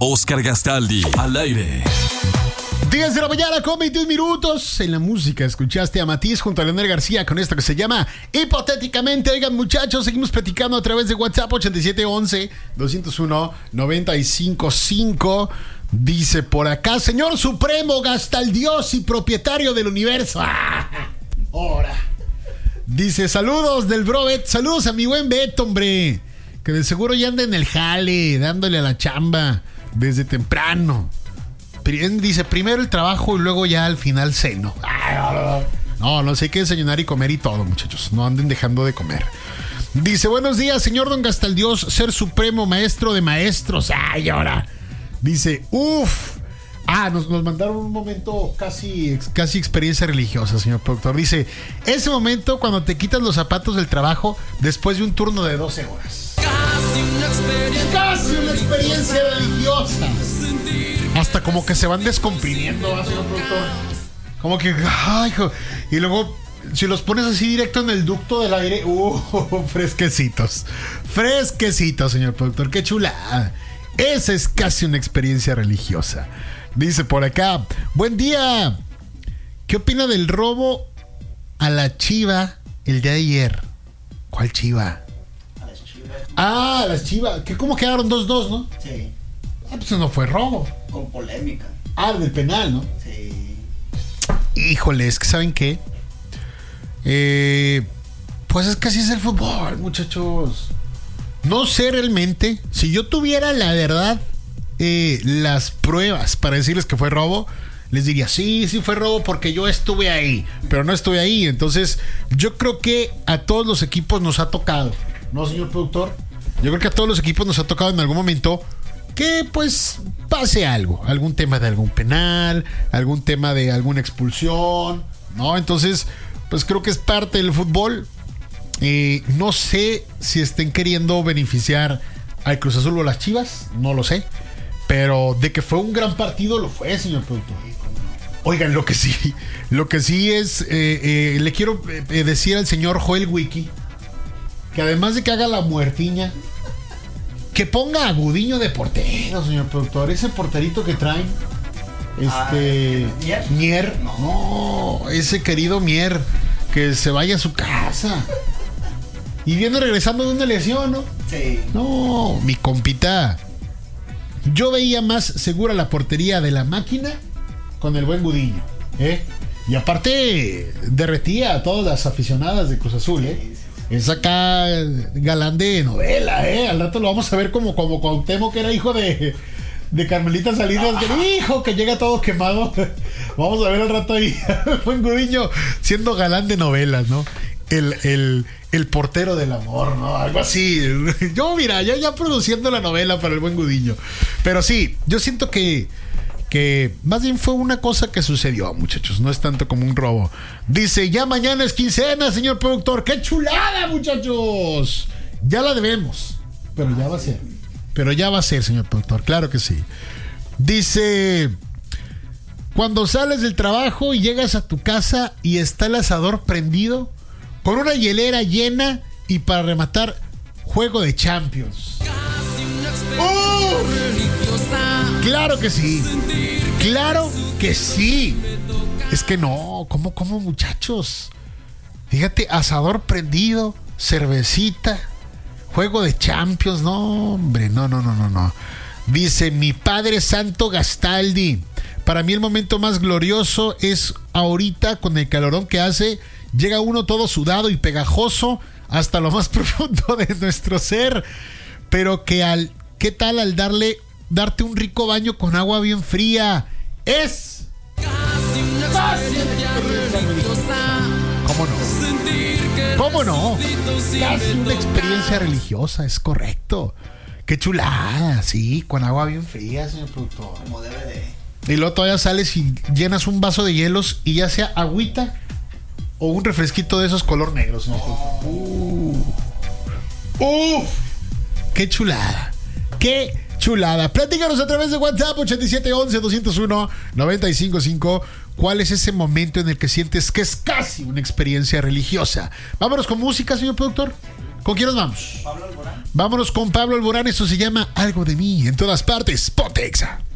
Oscar Gastaldi, al aire. 10 de la mañana con 21 minutos. En la música escuchaste a Matiz junto a Leonel García con esto que se llama Hipotéticamente. Oigan, muchachos, seguimos platicando a través de WhatsApp 8711-201-955. Dice por acá, Señor Supremo, Gastaldios y propietario del universo. Ahora. Dice, saludos del bro Bet. Saludos a mi buen Beto, hombre, que de seguro ya anda en el jale, dándole a la chamba desde temprano. Dice, primero el trabajo y luego ya al final ceno. No sé, hay que desayunar y comer y todo, muchachos. No anden dejando de comer. Dice, buenos días, señor Don Gastaldios, ser supremo, maestro de maestros. Ay, ahora. Dice, nos mandaron un momento casi experiencia religiosa, señor productor. Dice, ese momento cuando te quitas los zapatos del trabajo después de un turno de 12 horas. Casi una experiencia religiosa. Hasta como que se van descomprimiendo, señor productor. Como que, y luego, si los pones así directo en el ducto del aire, fresquecitos. Fresquecitos, señor productor. Qué chulada. Esa es casi una experiencia religiosa. Dice por acá, buen día. ¿Qué opina del robo a la Chiva el día de ayer? ¿Cuál Chiva? A las Chivas. A las Chivas. Que como quedaron 2-2, ¿no? Sí. Pues no fue robo. Con polémica. Del penal, ¿no? Sí. Híjole, es que ¿saben qué? Pues es que así es el fútbol, muchachos. No sé realmente. Si yo tuviera la verdad, las pruebas para decirles que fue robo, les diría, sí fue robo porque yo estuve ahí, pero no estuve ahí. Entonces, yo creo que a todos los equipos nos ha tocado, ¿no, señor productor? Yo creo que a todos los equipos nos ha tocado en algún momento que pues pase algún tema de algún penal, algún tema de alguna expulsión, ¿no? Entonces, pues creo que es parte del fútbol. No sé si estén queriendo beneficiar al Cruz Azul o las Chivas, no lo sé, pero de que fue un gran partido lo fue, señor productor. Oigan, lo que sí es, le quiero decir al señor Joel Wiki que además de que haga la muertiña, que ponga a Gudiño de portero, señor productor. Ese porterito que traen, Mier. No, ese querido Mier, que se vaya a su casa. Y viene regresando de una lesión, ¿no? Sí. No, mi compita. Yo veía más segura la portería de la máquina con el buen Gudiño, Y aparte, derretía a todas las aficionadas de Cruz Azul, Es acá galán de novela, Al rato lo vamos a ver como Cuauhtémoc, que era hijo de Carmelita Salinas, que llega todo quemado. Vamos a ver al rato ahí buen Gudiño siendo galán de novelas, ¿no? El portero del amor, ¿no? Algo así. Yo ya produciendo la novela para el buen Gudiño. Pero sí, yo siento que más bien fue una cosa que sucedió, muchachos. No es tanto como un robo. Dice, ya mañana es quincena, señor productor. ¡Qué chulada, muchachos! Ya la debemos. Pero ya va a ser. Pero ya va a ser, señor productor. Claro que sí. Dice, cuando sales del trabajo y llegas a tu casa y está el asador prendido, con una hielera llena y para rematar, juego de Champions. Claro que sí. Claro que sí. Es que no, ¿cómo muchachos? Fíjate, asador prendido, cervecita, juego de Champions. No, hombre, no. Dice, mi padre santo Gastaldi, para mí el momento más glorioso es ahorita con el calorón que hace. Llega uno todo sudado y pegajoso hasta lo más profundo de nuestro ser. Pero ¿qué tal al darte un rico baño con agua bien fría? Es casi una experiencia religiosa. ¿Cómo no? Casi una experiencia religiosa, es correcto. Qué chulada, sí, con agua bien fría, señor productor. Como debe de. Y luego todavía sales y llenas un vaso de hielos y ya sea agüita o un refresquito de esos color negro, señor productor. ¡Qué chulada! ¡Qué chulada! Platícanos a través de WhatsApp 8711-201-955. ¿Cuál es ese momento en el que sientes que es casi una experiencia religiosa? Vámonos con música, señor productor. ¿Con quién nos vamos? Pablo Alborán. Vámonos con Pablo Alborán. Esto se llama Algo de mí. En todas partes, Ponte Exa.